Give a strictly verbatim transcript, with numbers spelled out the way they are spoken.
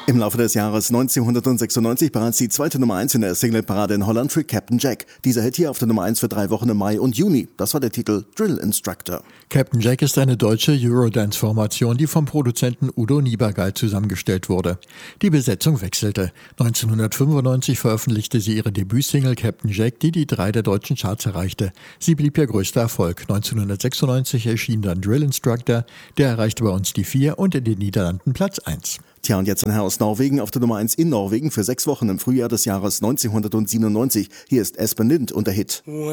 Im Laufe des Jahres neunzehnhundertsechsundneunzig bereits die zweite Nummer eins in der Singleparade in Holland für Captain Jack. Dieser hält hier auf der Nummer eins für drei Wochen im Mai und Juni. Das war der Titel Drill Instructor. Captain Jack ist eine deutsche Eurodance-Formation, die vom Produzenten Udo Niebergall zusammengestellt wurde. Die Besetzung wechselte. neunzehnhundertfünfundneunzig veröffentlichte sie ihre Debütsingle Captain Jack, die die drei der deutschen Charts erreichte. Sie blieb ihr größter Erfolg. neunzehnhundertsechsundneunzig erschien dann Drill Instructor, der erreichte bei uns die vier und in den Niederlanden Platz eins. Tja, und jetzt ein Herr aus Norwegen auf der Nummer eins in Norwegen für sechs Wochen im Frühjahr des Jahres neunzehnhundertsiebenundneunzig. Hier ist Espen Lind und der Hit.